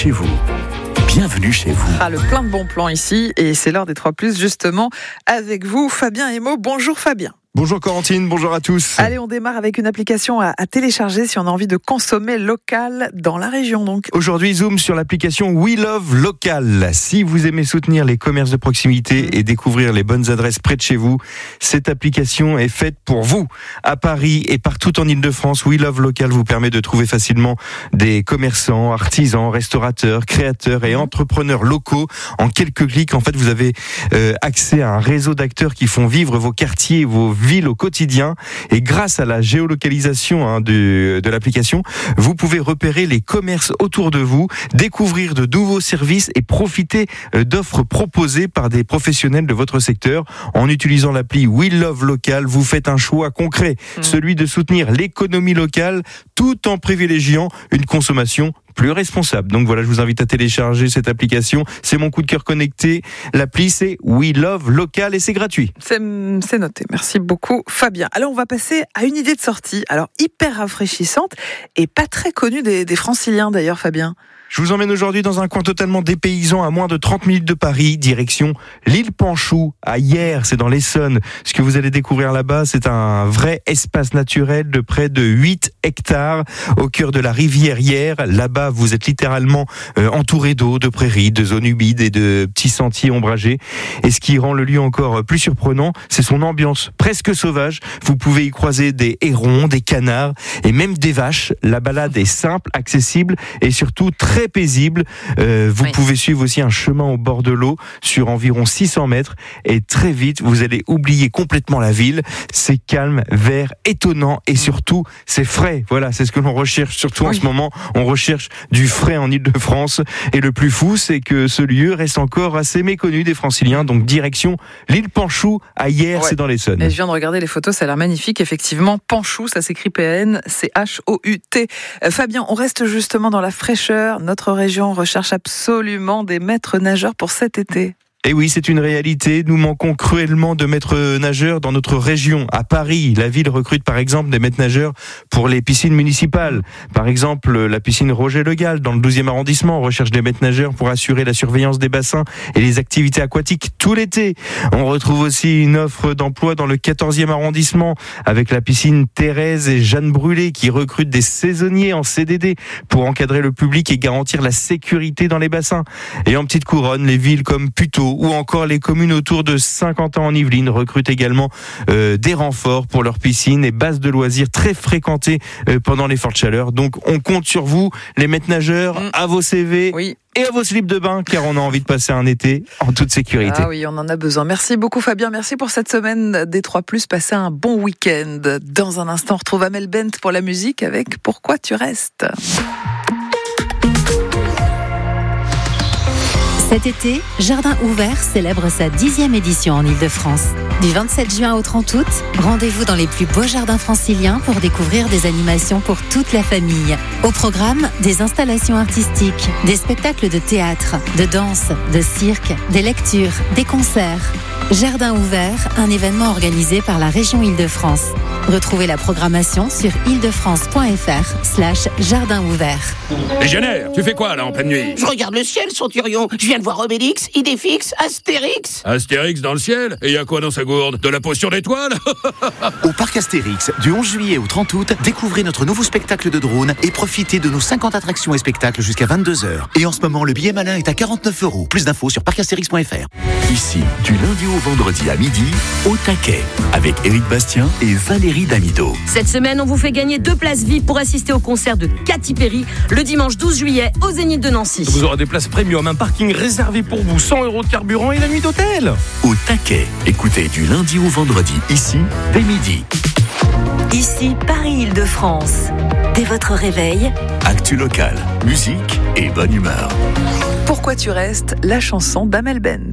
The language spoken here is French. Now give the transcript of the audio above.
chez vous. Bienvenue chez vous. Le plein de bons plans ici, et c'est l'heure des 3+, justement, avec vous, Fabien Emo. Bonjour Fabien. Bonjour Corentine, bonjour à tous. Allez, on démarre avec une application à télécharger si on a envie de consommer local dans la région donc. Aujourd'hui, zoom sur l'application We Love Local. Si vous aimez soutenir les commerces de proximité et découvrir les bonnes adresses près de chez vous, cette application est faite pour vous. À Paris et partout en Ile-de-France, We Love Local vous permet de trouver facilement des commerçants, artisans, restaurateurs, créateurs et entrepreneurs locaux. En quelques clics, en fait, vous avez accès à un réseau d'acteurs qui font vivre vos quartiers, vos villes au quotidien, et grâce à la géolocalisation de l'application, vous pouvez repérer les commerces autour de vous, découvrir de nouveaux services et profiter d'offres proposées par des professionnels de votre secteur. En utilisant l'appli We Love Local, vous faites un choix concret, celui de soutenir l'économie locale tout en privilégiant une consommation plus responsable. Donc voilà, je vous invite à télécharger cette application. C'est mon coup de cœur connecté. L'appli, c'est We Love Local et c'est gratuit. C'est noté. Merci beaucoup, Fabien. Alors, on va passer à une idée de sortie. Alors, hyper rafraîchissante et pas très connue des Franciliens d'ailleurs, Fabien. Je vous emmène aujourd'hui dans un coin totalement dépaysant à moins de 30 minutes de Paris, direction l'île Panchou, à Hyères, c'est dans l'Essonne. Ce que vous allez découvrir là-bas, c'est un vrai espace naturel de près de 8 hectares au cœur de la rivière Hyères. Là-bas, vous êtes littéralement entouré d'eau, de prairies, de zones humides et de petits sentiers ombragés. Et ce qui rend le lieu encore plus surprenant, c'est son ambiance presque sauvage. Vous pouvez y croiser des hérons, des canards et même des vaches. La balade est simple, accessible et surtout très paisible. Vous pouvez suivre aussi un chemin au bord de l'eau sur environ 600 mètres et très vite, vous allez oublier complètement la ville. C'est calme, vert, étonnant et surtout, c'est frais. Voilà, c'est ce que l'on recherche surtout en ce moment. On recherche du frais en Ile-de-France et le plus fou, c'est que ce lieu reste encore assez méconnu des Franciliens. Donc direction l'île Panchou à Hyères, c'est dans l'Essonne. Et je viens de regarder les photos, ça a l'air magnifique. Effectivement, Panchou, ça s'écrit P-A-N-C-H-O-U-T. Fabien, on reste justement dans la fraîcheur. Notre région recherche absolument des maîtres nageurs pour cet été. Et oui, c'est une réalité. Nous manquons cruellement de maîtres nageurs dans notre région. À Paris, la ville recrute par exemple des maîtres nageurs pour les piscines municipales. Par exemple, la piscine Roger Le Gall dans le 12e arrondissement recherche des maîtres nageurs pour assurer la surveillance des bassins et les activités aquatiques tout l'été. On retrouve aussi une offre d'emploi dans le 14e arrondissement avec la piscine Thérèse et Jeanne Brûlé qui recrutent des saisonniers en CDD pour encadrer le public et garantir la sécurité dans les bassins. Et en petite couronne, les villes comme Puteaux ou encore les communes autour de Saint-Quentin en Yvelines recrutent également des renforts pour leurs piscines et bases de loisirs très fréquentées pendant les fortes chaleurs. Donc on compte sur vous, les maîtres nageurs, à vos CV et à vos slips de bain, car on a envie de passer un été en toute sécurité. Ah oui, on en a besoin. Merci beaucoup Fabien, merci pour cette semaine des 3+. Passez un bon week-end. Dans un instant, on retrouve Amel Bent pour la musique avec Pourquoi tu restes. Cet été, Jardin Ouvert célèbre sa 10e édition en Ile-de-France. Du 27 juin au 30 août, rendez-vous dans les plus beaux jardins franciliens pour découvrir des animations pour toute la famille. Au programme, des installations artistiques, des spectacles de théâtre, de danse, de cirque, des lectures, des concerts. Jardin Ouvert, un événement organisé par la région Ile-de-France. Retrouvez la programmation sur ile-de-france.fr/jardin ouvert. Légionnaire, tu fais quoi là en pleine nuit? Je regarde le ciel, Centurion. Je viens de voir Obélix, Idéfix, Astérix. Astérix dans le ciel? Et y a quoi dans sa gourde? De la potion d'étoiles? Au parc Astérix, du 11 juillet au 30 août, découvrez notre nouveau spectacle de drone et profitez de nos 50 attractions et spectacles jusqu'à 22h. Et en ce moment, le billet malin est à 49 €. Plus d'infos sur parcastérix.fr. Ici, du lundi au vendredi à midi, au taquet, avec Éric Bastien et Valérie Damido. Cette semaine, on vous fait gagner 2 places VIP pour assister au concert de Katy Perry le dimanche 12 juillet au Zénith de Nancy. Vous aurez des places premium, un parking réservé pour vous, 100 € de carburant et la nuit d'hôtel. Au taquet, écoutez du lundi au vendredi, ici, dès midi. Ici, Paris-Île-de-France. Dès votre réveil, Actu locale, musique et bonne humeur. Pourquoi tu restes, la chanson d'Amel Bent.